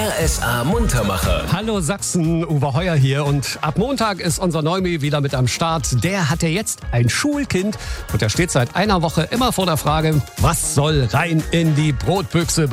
RSA Muntermacher. Hallo Sachsen, Uwe Heuer hier und ab Montag ist unser Neumi wieder mit am Start. Der hat ja jetzt ein Schulkind und der steht seit einer Woche immer vor der Frage, was soll rein in die Brotbüchse